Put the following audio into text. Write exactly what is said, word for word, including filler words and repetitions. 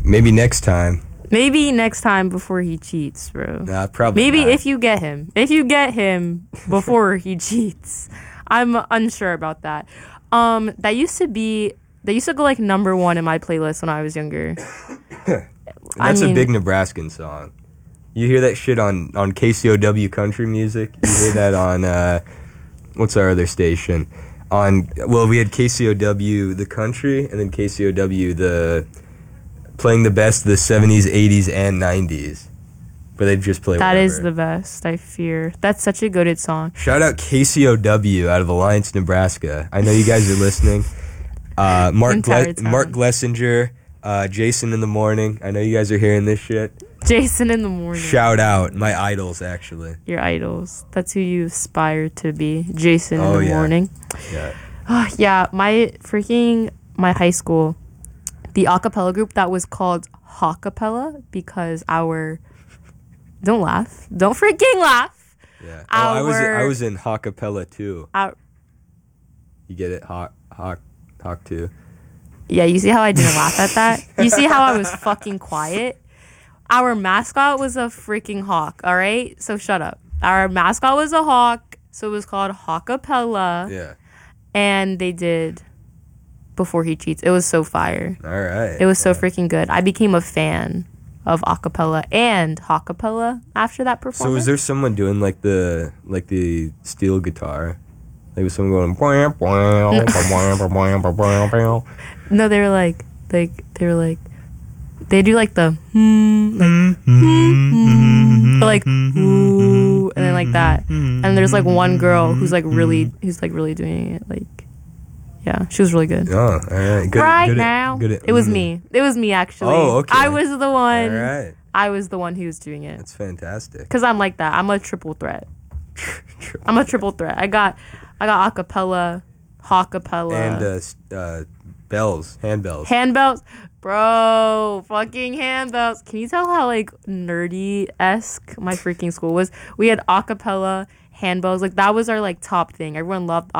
Maybe next time. Maybe next time before he cheats, bro. Nah, probably Maybe not. if you get him. If you get him before he cheats. I'm unsure about that. Um, that used to be... That used to go, like, number one in my playlist when I was younger. That's I mean, a big Nebraskan song. You hear that shit on, on K C O W country music. You hear that on, uh, what's our other station? On, well, we had K C O W the country, and then K C O W the, playing the best of the seventies, eighties, and nineties. But they just play That whatever. is the best, I fear. That's such a goated song. Shout out K C O W out of Alliance, Nebraska. I know you guys are listening. Uh, Mark Entire Gle- town. Mark Glessinger, uh, Jason in the morning. I know you guys are hearing this shit. Jason in the morning. Shout out. My idols, actually. Your idols. That's who you aspire to be. Jason Oh, in the yeah. morning. Yeah. Oh, yeah, my freaking, my high school, the a cappella group that was called Hawkapella because our, don't laugh. Don't freaking laugh. Yeah. Oh, I was Our- I was in Hawkapella too. Our, You get it? Hawk Hawk Hawk two. yeah, you see how I didn't laugh at that? You see how I was fucking quiet? Our mascot was a freaking hawk, all right? So shut up. Our mascot was a hawk, so it was called Hawkapella. Yeah. And they did Before He Cheats. It was so fire. All right. It was so freaking good. I became a fan of acapella and Hawkapella after that performance. So was there someone doing like the like the steel guitar? Like was someone going No, they were like, like they were like, they do like the hmm, like hmm, hmm, or like ooh, and then like that. And there's like one girl who's like really, who's like really doing it. Like, yeah, she was really good. Oh, all right. Good, right good at- now, good at- it was mm. me. It was me actually. Oh, okay. I was the one. All right. I was the one who was doing it. That's fantastic. Cause I'm like that. I'm a triple threat. I'm a triple threat. I got, I got acapella, Hawkapella, And uh, s- uh, bells, handbells. handbells, bro. Fucking handbells. Can you tell how like nerdy esque my freaking school was? We had acapella, handbells. Like that was our like top thing. Everyone loved